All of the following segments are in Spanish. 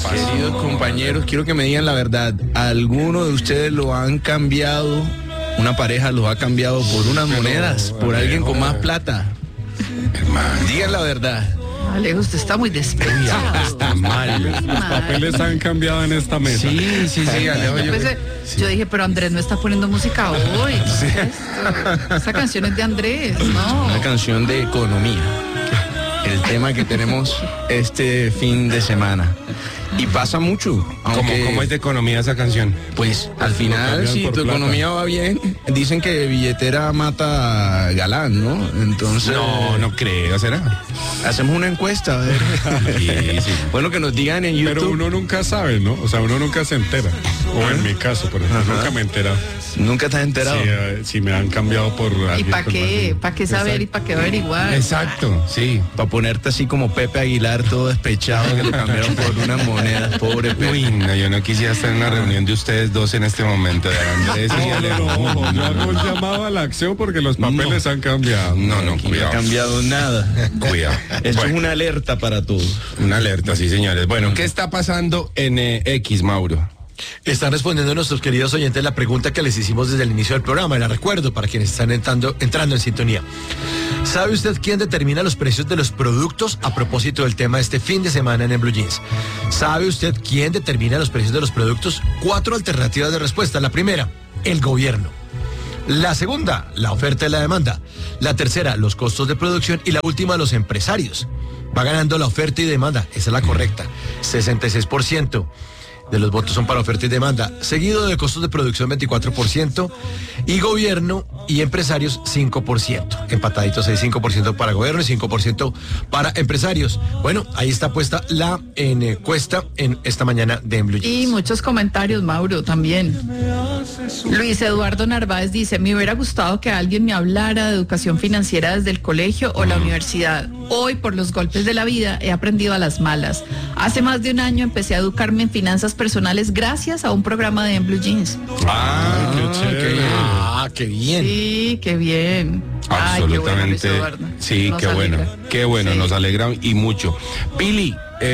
pasó? Queridos compañeros, quiero que me digan la verdad. ¿Alguno de ustedes lo han cambiado? ¿Una pareja los ha cambiado por unas monedas? ¿Por alguien con más plata? Hermano. Digan la verdad. Alejo, usted está muy despechado. Está mal. Los papeles han cambiado en esta mesa. Sí, Alejo. Yo dije, pero Andrés no está poniendo música hoy. Esta canción es de Andrés, ¿no? Una canción de economía. El tema que tenemos este fin de semana. Y pasa mucho. ¿Cómo es de economía esa canción? Pues al final, cambian si por tu plata. economía va bien, dicen que billetera mata galán, ¿no? Entonces, No creo, ¿será? hacemos una encuesta, a ver. Sí. Bueno, que nos digan en YouTube. Pero uno nunca sabe, ¿no? O sea, uno nunca se entera. O en mi caso, por ejemplo, nunca me he enterado. Nunca te has enterado. Si me han cambiado por... ¿Y alguien para con qué? más- ¿Para qué saber y para qué averiguar? Exacto, sí. Para ponerte así como Pepe Aguilar, todo despechado, que lo cambiaron por unas monedas, pobre Pepe. Uy, no, yo no quisiera estar en una reunión de ustedes dos en este momento, de Andrés y No, Alejo. no, yo hago un llamado a la acción porque los papeles han cambiado. No, Aquí no ha cuidado. cambiado nada. Cuidado. Esto Bueno, es una alerta para todos. una alerta, sí, señores. Bueno, ¿qué está pasando en X, Mauro? Están respondiendo nuestros queridos oyentes la pregunta que les hicimos desde el inicio del programa, y la recuerdo para quienes están entrando en sintonía. ¿Sabe usted quién determina los precios de los productos a propósito del tema de este fin de semana en Blue Jeans? ¿Sabe usted quién determina los precios de los productos? 4 alternativas de respuesta. La primera, el gobierno. La segunda, la oferta y la demanda. La tercera, los costos de producción. Y la última, los empresarios. Va ganando la oferta y demanda. Esa es la correcta. 66% de los votos son para oferta y demanda, seguido de costos de producción 24% y gobierno y empresarios 5%. Empataditos hay 5% para gobierno y 5% para empresarios. Bueno, ahí está puesta la encuesta en esta mañana de En Blue Y Jeans. muchos comentarios, Mauro, también. Luis Eduardo Narváez dice, me hubiera gustado que alguien me hablara de educación financiera desde el colegio o la universidad. Hoy, por los golpes de la vida, he aprendido a las malas. Hace más de un año empecé a educarme en finanzas personales gracias a un programa de En Blue Jeans. Qué chévere. Qué bien. Sí, qué bien. Ay, qué bueno, Luis Absolutamente. Eduardo. Sí, Nos qué bueno. alegra. Qué bueno, Sí. nos alegra y mucho. Pili,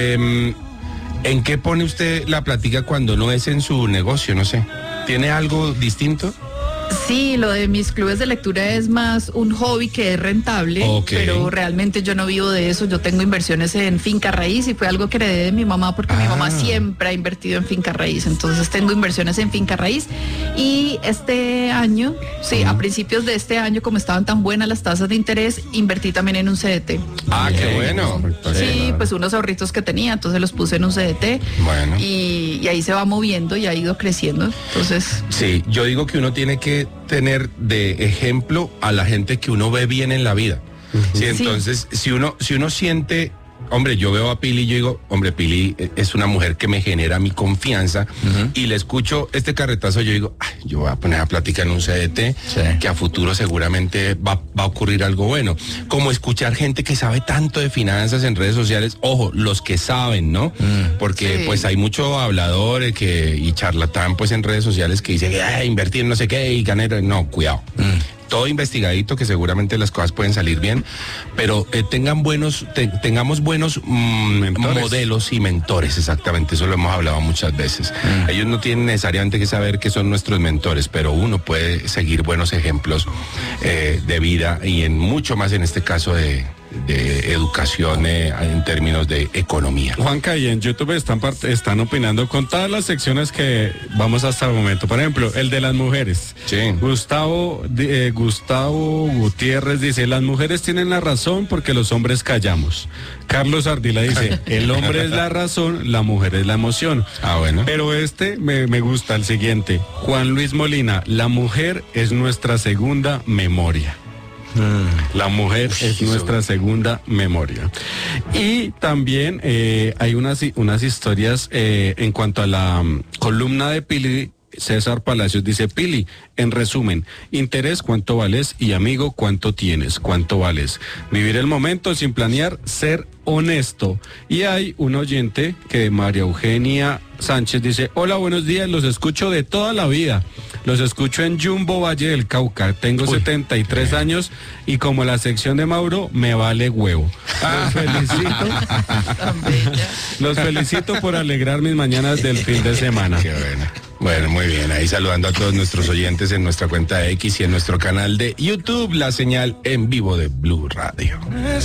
¿en qué pone usted la plática cuando no es en su negocio? No sé. ¿Tiene algo distinto? Sí, lo de mis clubes de lectura es más un hobby que es rentable, Ok. pero realmente yo no vivo de eso. Yo tengo inversiones en finca raíz y fue algo que heredé de mi mamá porque mi mamá siempre ha invertido en finca raíz. Entonces tengo inversiones en finca raíz y este año, sí, a principios de este año, como estaban tan buenas las tasas de interés, invertí también en un CDT. Ah, qué bueno. Sí, pues unos ahorritos que tenía, entonces los puse en un CDT Bueno. y ahí se va moviendo y ha ido creciendo. Entonces, Sí, yo digo que uno tiene que tener de ejemplo a la gente que uno ve bien en la vida. Sí, entonces, si uno siente, hombre, yo veo a Pili y yo digo, hombre, Pili es una mujer que me genera mi confianza y le escucho este carretazo, yo digo, ay, yo voy a poner a platicar en un CDT que a futuro seguramente va a ocurrir algo bueno. Como escuchar gente que sabe tanto de finanzas en redes sociales, ojo, los que saben, ¿no? Porque Sí. pues hay mucho hablador y charlatán pues en redes sociales que dicen, invertir en no sé qué y ganar, no, cuidado. Todo investigadito, que seguramente las cosas pueden salir bien, pero tengamos buenos modelos y mentores, exactamente, eso lo hemos hablado muchas veces. Ellos no tienen necesariamente que saber que son nuestros mentores, pero uno puede seguir buenos ejemplos de vida y en mucho más en este caso de educación en términos de economía. Juanca, y en YouTube están opinando con todas las secciones que vamos hasta el momento. Por ejemplo, el de las mujeres. Sí. Gustavo Gutiérrez dice, las mujeres tienen la razón porque los hombres callamos. Carlos Ardila dice, el hombre es la razón, la mujer es la emoción. Ah, bueno. Pero me gusta el siguiente. Juan Luis Molina, la mujer es nuestra segunda memoria. La mujer es nuestra segunda memoria. Y también hay unas historias en cuanto a la columna de Pili. César Palacios dice, Pili, en resumen, interés, ¿cuánto vales? Y amigo, ¿cuánto tienes? ¿Cuánto vales? Vivir el momento sin planear, ser honesto. Y hay un oyente que María Eugenia Sánchez dice, hola, buenos días, los escucho de toda la vida. Los escucho en Jumbo Valle del Cauca. Tengo 73 años y como la sección de Mauro, me vale huevo. Los felicito por alegrar mis mañanas del fin de semana. Qué bueno. Bueno, muy bien. Ahí saludando a todos nuestros oyentes en nuestra cuenta de X y en nuestro canal de YouTube, la señal en vivo de Blue Radio.